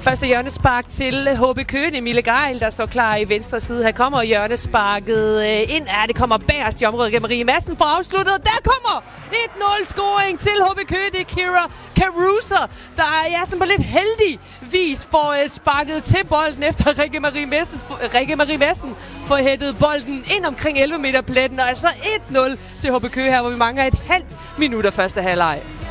Første hjørnespark til HB Køge. Emilie Geil, der står klar i venstre side. Her kommer hjørnesparket ind. Det kommer bagerst i området gennem Marie Madsen for afsluttet. Der kommer 1-0-scoring til HB Køge. Det er Kira Caruso, der er sådan på lidt heldig vis får sparket til bolden efter Rikke Marie Madsen får hættet bolden ind omkring 11 meter pletten. Og altså 1-0 til HB Køge her, hvor vi mangler et halvt minut af første halvleg.